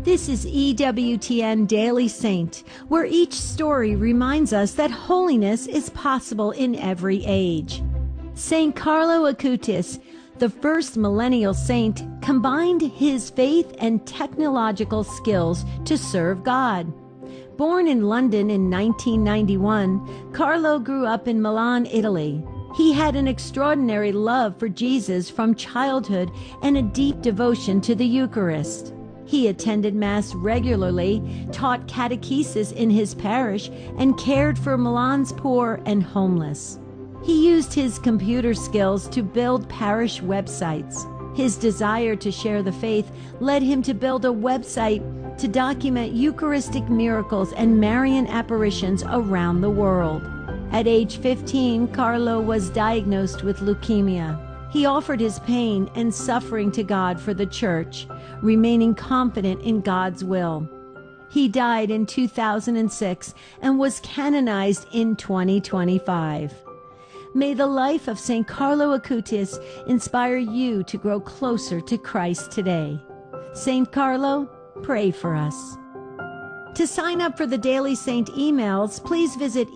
This is EWTN Daily Saint, where each story reminds us that holiness is possible in every age. Saint Carlo Acutis, the first millennial saint, combined his faith and technological skills to serve God. Born in London in 1991, Carlo grew up in Milan, Italy. He had an extraordinary love for Jesus from childhood and a deep devotion to the Eucharist. He attended Mass regularly, taught catechesis in his parish, and cared for Milan's poor and homeless. He used his computer skills to build parish websites. His desire to share the faith led him to build a website to document Eucharistic miracles and Marian apparitions around the world. At age 15, Carlo was diagnosed with leukemia. He offered his pain and suffering to God for the Church, remaining confident in God's will. He died in 2006 and was canonized in 2025. May the life of St. Carlo Acutis inspire you to grow closer to Christ today. St. Carlo, pray for us. To sign up for the Daily Saint emails, please visit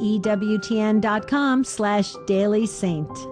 ewtn.com/dailysaint.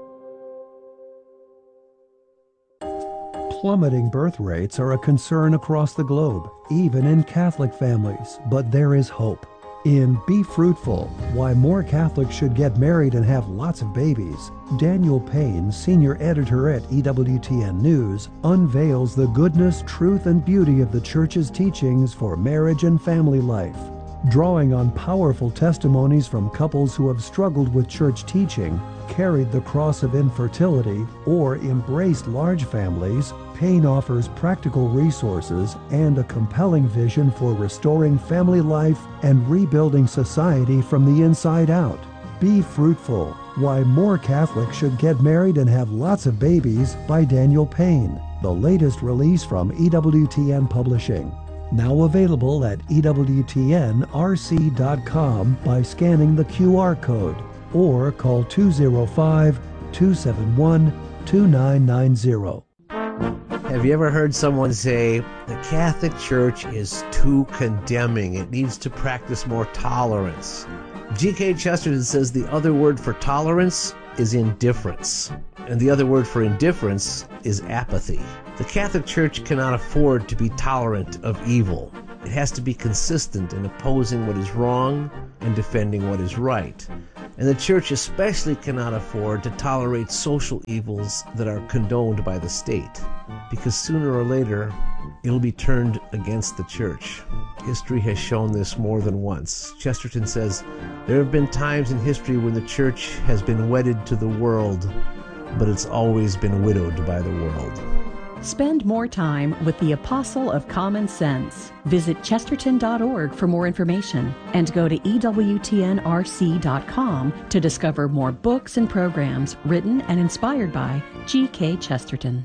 Plummeting birth rates are a concern across the globe, even in Catholic families, but there is hope. In Be Fruitful, Why More Catholics Should Get Married and Have Lots of Babies, Daniel Payne, senior editor at EWTN News, unveils the goodness, truth, and beauty of the Church's teachings for marriage and family life. Drawing on powerful testimonies from couples who have struggled with church teaching, carried the cross of infertility, or embraced large families, Payne offers practical resources and a compelling vision for restoring family life and rebuilding society from the inside out. Be Fruitful, Why More Catholics Should Get Married and Have Lots of Babies by Daniel Payne, the latest release from EWTN Publishing. Now available at EWTNRC.com by scanning the QR code or call 205-271-2990. Have you ever heard someone say, the Catholic Church is too condemning, it needs to practice more tolerance? G.K. Chesterton says the other word for tolerance is indifference, and the other word for indifference is apathy. The Catholic Church cannot afford to be tolerant of evil. It has to be consistent in opposing what is wrong and defending what is right. And the Church especially cannot afford to tolerate social evils that are condoned by the state, because sooner or later it'll be turned against the Church. History has shown this more than once. Chesterton says, there have been times in history when the Church has been wedded to the world, but it's always been widowed by the world. Spend more time with the Apostle of Common Sense. Visit chesterton.org for more information and go to EWTNRC.com to discover more books and programs written and inspired by G.K. Chesterton.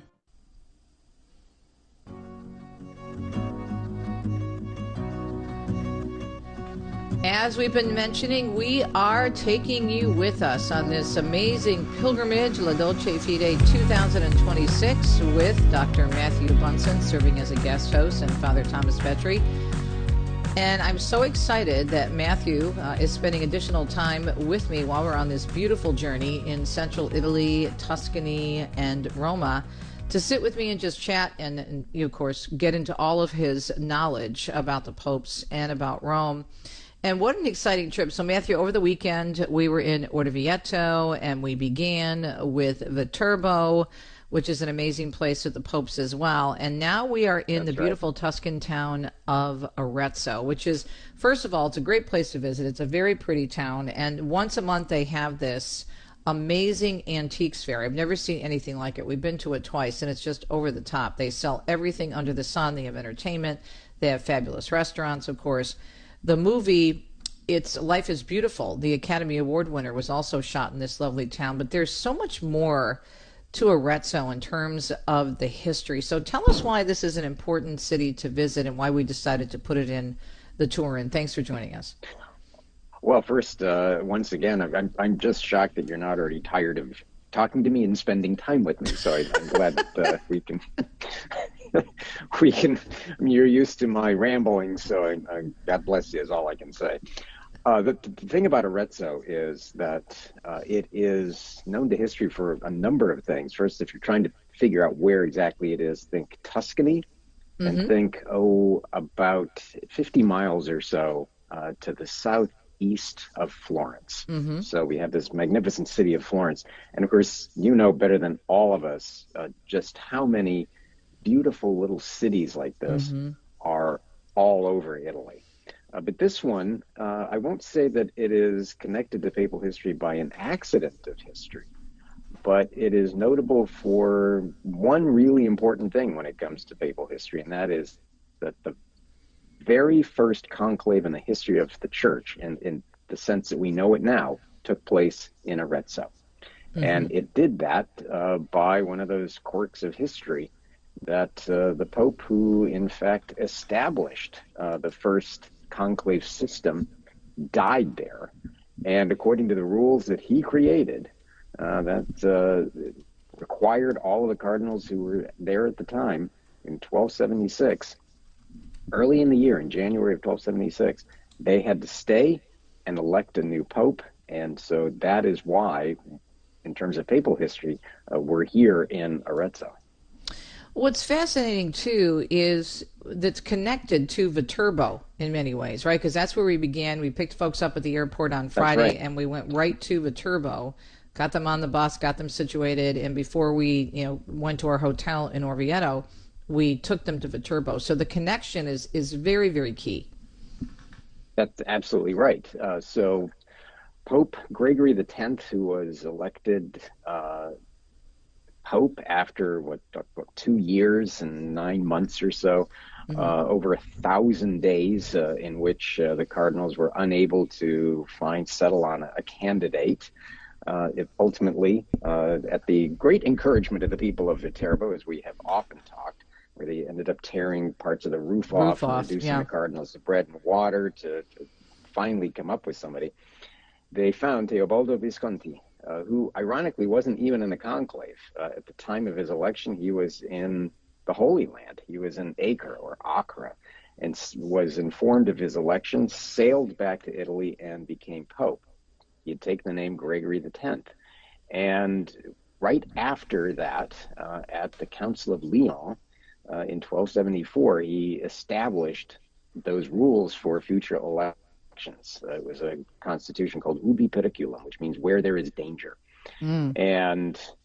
As we've been mentioning, we are taking you with us on this amazing pilgrimage, La Dolce Fide 2026, with Dr. Matthew Bunson serving as a guest host and Father Thomas Petri. And I'm so excited that Matthew is spending additional time with me while we're on this beautiful journey in central Italy, Tuscany, and Roma, to sit with me and just chat and of course, get into all of his knowledge about the popes and about Rome. And what an exciting trip. So, Matthew, over the weekend, we were in Orvieto, and we began with Viterbo, which is an amazing place with the popes as well. And now we are in the beautiful Tuscan town of Arezzo, which is, first of all, it's a great place to visit. It's a very pretty town. And once a month, they have this amazing antiques fair. I've never seen anything like it. We've been to it twice, and it's just over the top. They sell everything under the sun. They have entertainment. They have fabulous restaurants, of course. The movie, it's Life is Beautiful, the Academy Award winner, was also shot in this lovely town. But there's so much more to Arezzo in terms of the history. So tell us why this is an important city to visit and why we decided to put it in the tour. And thanks for joining us. Well, first, once again, I'm just shocked that you're not already tired of talking to me and spending time with me. So I'm glad that we can we can. I mean, you're used to my rambling, so God bless you is all I can say. The thing about Arezzo is that it is known to history for a number of things. First, if you're trying to figure out where exactly it is, think Tuscany, and think, about 50 miles or so to the southeast of Florence. So we have this magnificent city of Florence. And of course, you know better than all of us just how many beautiful little cities like this are all over Italy. But this one, I won't say that it is connected to papal history by an accident of history, but it is notable for one really important thing when it comes to papal history, and that is that the very first conclave in the history of the church, in the sense that we know it now, took place in Arezzo. And it did that by one of those quirks of history that the Pope who, in fact, established the first conclave system died there. And according to the rules that he created, that required all of the cardinals who were there at the time in 1276, early in the year, in January of 1276, they had to stay and elect a new pope. And so that is why, in terms of papal history, we're here in Arezzo. What's fascinating, too, is that's connected to Viterbo in many ways, right? Because that's where we began. We picked folks up at the airport on Friday, right. And we went right to Viterbo, got them on the bus, got them situated, and before we went to our hotel in Orvieto, we took them to Viterbo. So the connection is very, very key. That's absolutely right. So Pope Gregory X, who was elected Pope after 2 years and 9 months or so, over 1,000 days in which the cardinals were unable to settle on a candidate. It ultimately, at the great encouragement of the people of Viterbo, as we have often talked, where they ended up tearing parts of the roof off and reducing the cardinals to bread and water to finally come up with somebody, they found Teobaldo Visconti, who ironically wasn't even in the conclave. At the time of his election, he was in the Holy Land. He was in Acre or Acre, and was informed of his election, sailed back to Italy, and became Pope. He had taken the name Gregory X. And right after that, at the Council of Lyon in 1274, he established those rules for future elections. It was a constitution called Ubi Periculum, which means where there is danger. And